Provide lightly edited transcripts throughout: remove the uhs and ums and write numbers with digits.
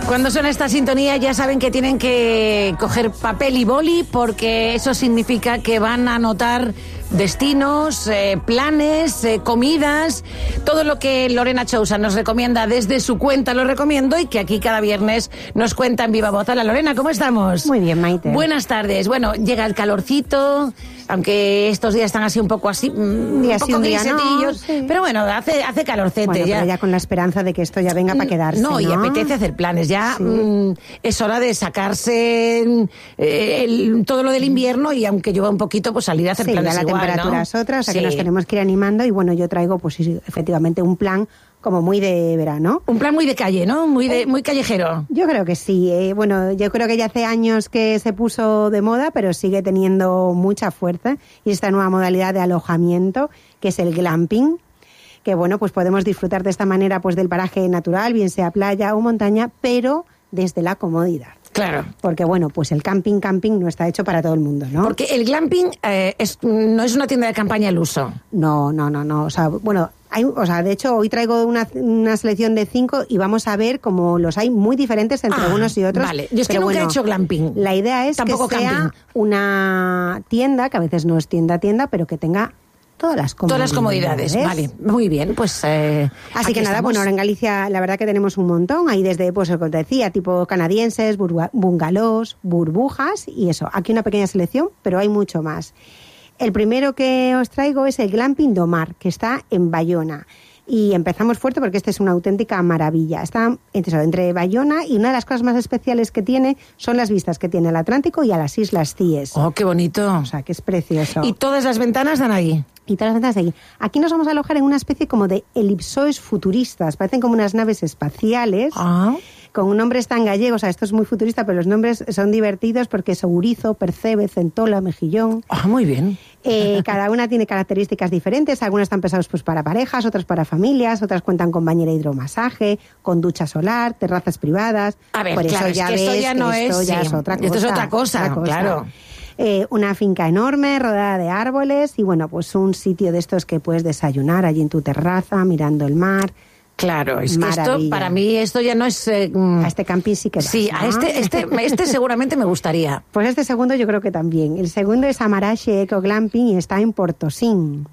Cuando suena esta sintonía ya saben que tienen que coger papel y boli porque eso significa que van a anotar destinos, planes, comidas, todo lo que Lorena Chousa nos recomienda desde su cuenta lo recomiendo y que aquí cada viernes nos cuenta en viva voz. Hola Lorena, ¿cómo estamos? Muy bien, Maite. Buenas tardes. Bueno, llega el calorcito, aunque estos días están así un poco así, un poco grisetillos, sí. Pero bueno, hace calorcete. Bueno, ya. Pero ya con la esperanza de que esto ya venga para quedarse, ¿no? Y apetece hacer planes. Ya sí. Es hora de sacarse todo lo del invierno y aunque llueva un poquito, pues salir a hacer planes ya la igual, temperatura ¿no? es otra, o sea que nos tenemos que ir animando y bueno, yo traigo pues sí, efectivamente un plan como muy de verano. Un plan muy de calle, ¿no? Muy callejero. Yo creo que sí. Bueno, yo creo que ya hace años que se puso de moda, pero sigue teniendo mucha fuerza. Y esta nueva modalidad de alojamiento, que es el glamping, que bueno, pues podemos disfrutar de esta manera pues del paraje natural, bien sea playa o montaña, pero desde la comodidad. Claro. Porque bueno, pues el camping no está hecho para todo el mundo, ¿no? Porque el glamping no es una tienda de campaña al uso. No. O sea, bueno, de hecho hoy traigo una selección de 5 y vamos a ver cómo los hay muy diferentes entre unos y otros. Vale, yo es que nunca he hecho glamping. La idea es tampoco que sea camping. Una tienda, que a veces no es tienda, pero que tenga todas las comodidades. Vale, muy bien, pues así que nada, bueno, ahora en Galicia la verdad que tenemos un montón, ahí desde, pues lo que te decía, tipo canadienses, bungalows, burbujas y eso. Aquí una pequeña selección, pero hay mucho más. El primero que os traigo es el Glamping do Mar, que está en Bayona. Y empezamos fuerte porque este es una auténtica maravilla. Está entre Bayona y una de las cosas más especiales que tiene son las vistas que tiene al Atlántico y a las Islas Cíes. ¡Oh, qué bonito! O sea, que es precioso. ¿Y todas las ventanas dan ahí? Y todas las ventanas de ahí. Aquí nos vamos a alojar en una especie como de elipsoes futuristas. Parecen como unas naves espaciales. Con nombres tan gallegos, o sea, esto es muy futurista, pero los nombres son divertidos porque es Ourizo, Percebe, Centola, Mejillón. Muy bien. Cada una tiene características diferentes, algunas están pensadas pues para parejas, otras para familias, otras cuentan con bañera hidromasaje, con ducha solar, terrazas privadas. A ver, por claro, eso ya es que esto ya no es, ya es otra cosa. Esto es otra cosa, claro. Una finca enorme, rodeada de árboles y bueno, pues un sitio de estos que puedes desayunar allí en tu terraza, mirando el mar. Claro, es que esto, para mí esto ya no es... A este camping sí que vas, sí, ¿no? A este seguramente me gustaría. Pues este segundo yo creo que también. El segundo es Amaraxe Eco Glamping y está en Portosín.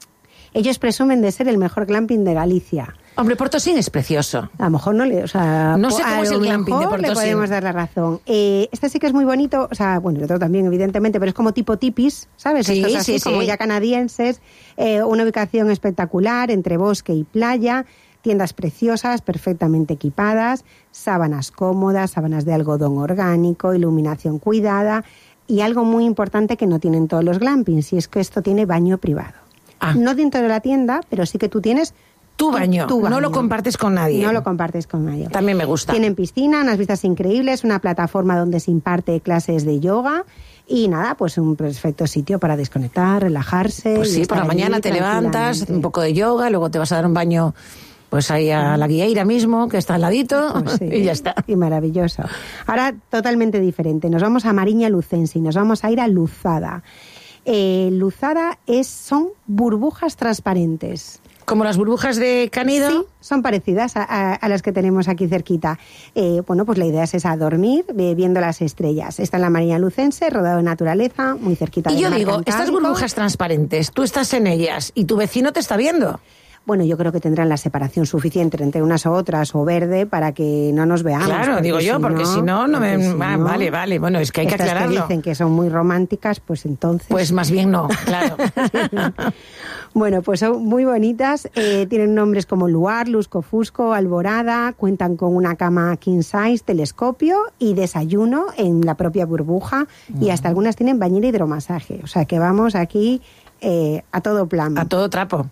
Ellos presumen de ser el mejor glamping de Galicia. Hombre, Portosín es precioso. A lo mejor no le... O sea, no sé cómo es el glamping de Portosín. Le podemos dar la razón. Este sí que es muy bonito, o sea, bueno, el otro también, evidentemente, pero es como tipo tipis, ¿sabes? Sí, estos así, como ya canadienses. Una ubicación espectacular entre bosque y playa. Tiendas preciosas, perfectamente equipadas, sábanas cómodas, sábanas de algodón orgánico, iluminación cuidada y algo muy importante que no tienen todos los glampings, y es que esto tiene baño privado. No dentro de la tienda, pero sí que tú tienes tu baño. No lo compartes con nadie. No lo compartes con nadie. También me gusta. Tienen piscina, unas vistas increíbles, una plataforma donde se imparte clases de yoga y nada, pues un perfecto sitio para desconectar, relajarse. Pues sí, por la mañana te levantas, un poco de yoga, luego te vas a dar un baño... Pues ahí a la Guieira mismo, que está al ladito, pues sí, y ya está. Y maravilloso. Ahora, totalmente diferente. Nos vamos a Mariña Lucense y nos vamos a ir a Luzada. Luzada son burbujas transparentes. ¿Como las burbujas de Canido? Sí, son parecidas a las que tenemos aquí cerquita. Bueno, pues la idea es esa, dormir viendo las estrellas. Está en la Mariña Lucense, rodeado de naturaleza, muy cerquita del mar Cantábrico. Y yo digo, estas burbujas transparentes, tú estás en ellas y tu vecino te está viendo. Bueno, yo creo que tendrán la separación suficiente entre unas u otras o verde para que no nos veamos. Claro, digo yo, porque si no, no me... Vale, bueno, es que hay que aclararlo. Que dicen que son muy románticas, pues entonces... Pues más bien no, claro. Bueno, pues son muy bonitas, tienen nombres como Luar, Lusco-Fusco, Alborada, cuentan con una cama king size, telescopio y desayuno en la propia burbuja y hasta algunas tienen bañera hidromasaje. O sea que vamos aquí a todo plan. A todo trapo.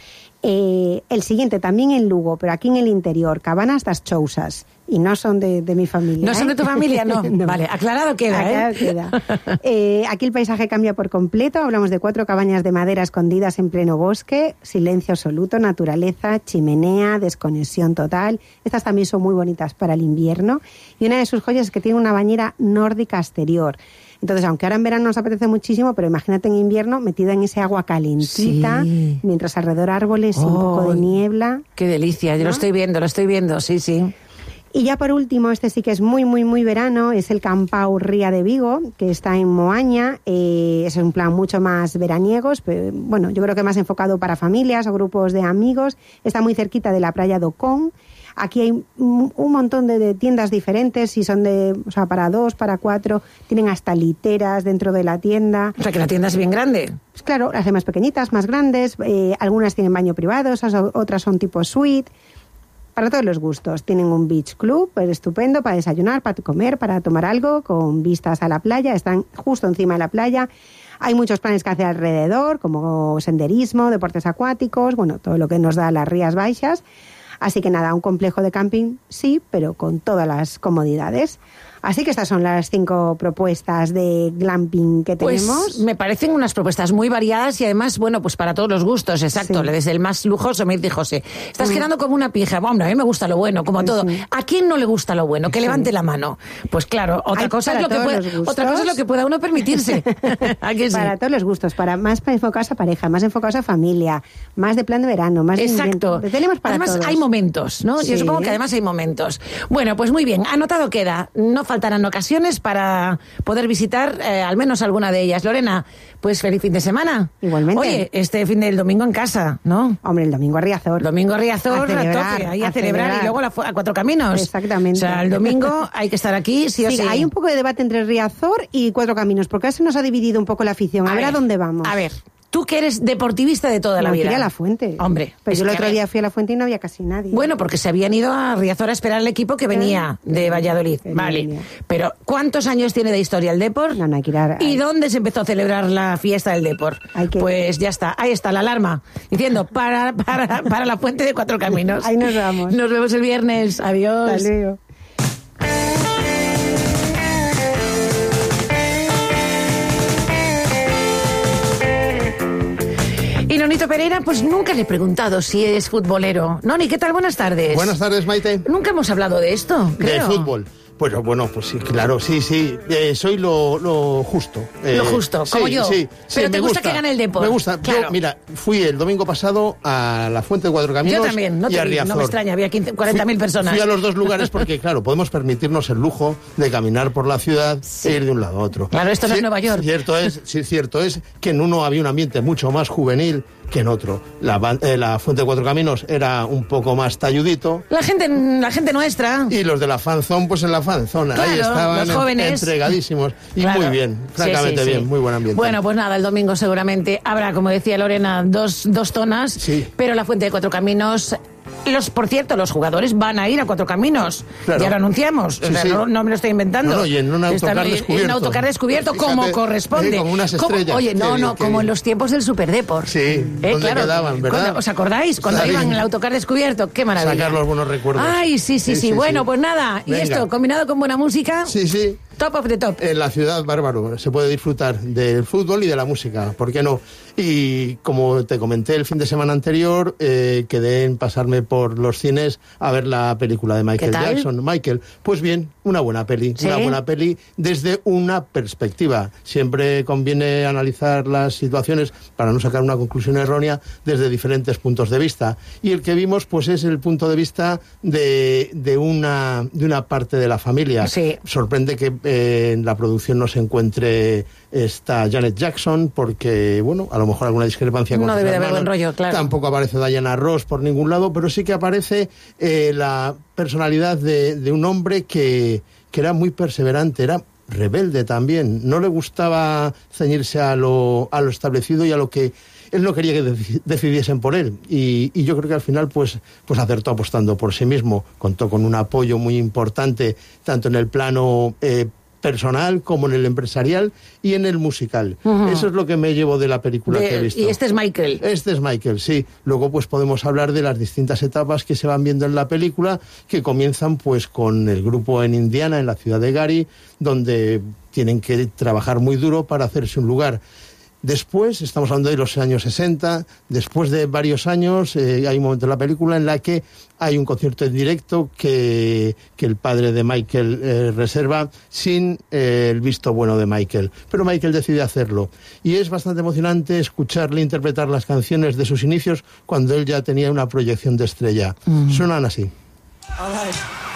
El siguiente también en Lugo, pero aquí en el interior, Cabanas das Chousas. Y no son de mi familia. ¿No son de tu familia? No. No. Vale, aclarado queda, Aclarado queda. Aquí el paisaje cambia por completo. Hablamos de 4 cabañas de madera escondidas en pleno bosque, silencio absoluto, naturaleza, chimenea, desconexión total. Estas también son muy bonitas para el invierno. Y una de sus joyas es que tiene una bañera nórdica exterior. Entonces, aunque ahora en verano nos apetece muchísimo, pero imagínate en invierno metida en ese agua calentita, sí, mientras alrededor árboles y un poco de niebla. ¡Qué delicia! Yo lo estoy viendo, sí. Y ya por último, este sí que es muy, muy, muy verano, es el Campau Ría de Vigo, que está en Moaña. Es un plan mucho más veraniegos, pero, bueno, yo creo que más enfocado para familias o grupos de amigos. Está muy cerquita de la playa do Con. Aquí hay un montón de tiendas diferentes, si son para 2, para 4, tienen hasta literas dentro de la tienda. O sea, que la tienda es bien grande. Pues claro, las hay más pequeñitas, más grandes, algunas tienen baño privado, otras son tipo suite. Para todos los gustos. Tienen un beach club estupendo para desayunar, para comer, para tomar algo, con vistas a la playa. Están justo encima de la playa. Hay muchos planes que hacer alrededor, como senderismo, deportes acuáticos, bueno, todo lo que nos da las Rías Baixas. Así que nada, un complejo de camping sí, pero con todas las comodidades. Así que estas son las 5 propuestas de glamping que tenemos. Pues me parecen unas propuestas muy variadas y además, bueno, pues para todos los gustos, exacto. Sí. Desde el más lujoso, me dice José, estás quedando como una pija. Hombre, a mí me gusta lo bueno, como todo. ¿A quién no le gusta lo bueno? Que levante la mano. Pues claro, otra cosa es lo que pueda uno permitirse. ¿A que sí? Para todos los gustos, más enfocados a pareja, más enfocados a familia, más de plan de verano, más exacto. Tenemos para además todos. Hay momentos, ¿no? Sí. Yo supongo que además hay momentos. Bueno, pues muy bien, anotado queda. No faltarán ocasiones para poder visitar al menos alguna de ellas. Lorena, pues feliz fin de semana. Igualmente. Oye, este fin del domingo en casa, ¿no? Hombre, el domingo a Riazor. Domingo a Riazor, a tope, ahí a celebrar y luego a Cuatro Caminos. Exactamente. O sea, el domingo hay que estar aquí, sí o sí. Hay un poco de debate entre Riazor y Cuatro Caminos, porque ahora se nos ha dividido un poco la afición. A ver a dónde vamos. A ver. Tú que eres deportivista de toda la vida. Yo a la Fuente. Hombre. Pero yo el otro día fui a la Fuente y no había casi nadie. Bueno, porque se habían ido a Riazor a esperar al equipo que venía de Valladolid. Vale. Pero ¿cuántos años tiene de historia el Depor? No hay que ir a... ¿Y dónde se empezó a celebrar la fiesta del Depor? Pues ya está. Ahí está la alarma. Diciendo, para la Fuente de Cuatro Caminos. Ahí nos vamos. Nos vemos el viernes. Adiós. Hasta luego. Y Nonito Pereira, pues nunca le he preguntado si es futbolero. Noni, ¿qué tal? Buenas tardes. Buenas tardes, Maite. Nunca hemos hablado de esto, creo. De fútbol. Bueno, pues sí, claro, sí. Soy lo justo. Lo justo, como yo. Sí, pero te gusta que gane el Depor. Me gusta. Claro. Yo, mira, fui el domingo pasado a la Fuente de Cuatro Caminos. Yo también, no me extraña, había 40.000 personas. Fui a los dos lugares porque, claro, podemos permitirnos el lujo de caminar por la ciudad e ir de un lado a otro. Claro, esto no es Nueva York. Cierto es que en uno había un ambiente mucho más juvenil que en otro. La Fuente de Cuatro Caminos era un poco más talludito. La gente nuestra. Y los de la fanzone, pues en la fanzone. Claro, ahí estaban los jóvenes entregadísimos. Y muy bien, francamente bien, muy buen ambiente. Bueno, pues nada, el domingo seguramente habrá, como decía Lorena, dos zonas, pero la Fuente de Cuatro Caminos... Por cierto, los jugadores van a ir a Cuatro Caminos. Claro. Ya lo anunciamos. Sí, sí. No me lo estoy inventando. No, y en un autocar descubierto. En un autocar descubierto, fíjate, como corresponde. Como unas estrellas. Oye, como en los tiempos del Superdepor. Sí, donde quedaban, ¿verdad? ¿Os acordáis? Cuando iban en el autocar descubierto. Qué maravilla. Sacar los buenos recuerdos. Ay, sí. Bueno, pues nada. Venga. Y esto, combinado con buena música. Sí. Top of the top. En la ciudad, bárbaro. Se puede disfrutar del fútbol y de la música. ¿Por qué no? Y como te comenté el fin de semana anterior, quedé en pasarme por los cines a ver la película de Michael Jackson. Pues bien, una buena peli. ¿Sí? Una buena peli desde una perspectiva. Siempre conviene analizar las situaciones para no sacar una conclusión errónea desde diferentes puntos de vista. Y el que vimos, pues es el punto de vista de una parte de la familia. Sí. Sorprende que en la producción no se encuentre esta Janet Jackson, porque, bueno, a lo mejor alguna discrepancia con no sus debe de hermanos. haber buen rollo, claro. Tampoco aparece Diana Ross por ningún lado, pero sí que aparece la personalidad de un hombre que era muy perseverante, era rebelde también, no le gustaba ceñirse a lo establecido y a lo que él no quería que decidiesen por él, y yo creo que al final pues acertó apostando por sí mismo. Contó con un apoyo muy importante tanto en el plano personal como en el empresarial y en el musical. Eso es lo que me llevo de la película que he visto. Y este es Michael. Este es Michael, sí. Luego pues podemos hablar de las distintas etapas que se van viendo en la película, que comienzan pues con el grupo en Indiana, en la ciudad de Gary, donde tienen que trabajar muy duro para hacerse un lugar. Después, estamos hablando de los años 60, después de varios años, hay un momento en la película en la que hay un concierto en directo que el padre de Michael reserva sin el visto bueno de Michael. Pero Michael decide hacerlo. Y es bastante emocionante escucharle interpretar las canciones de sus inicios cuando él ya tenía una proyección de estrella. Suenan así. All right.